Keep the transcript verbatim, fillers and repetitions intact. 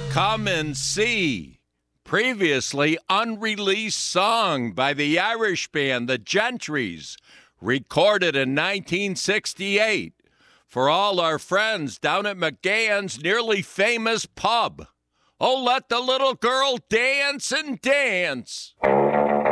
Come and See, previously unreleased song by the Irish band The Gentrys, recorded in nineteen sixty-eight for all our friends down at McGann's nearly famous pub. Oh, let the little girl dance and dance.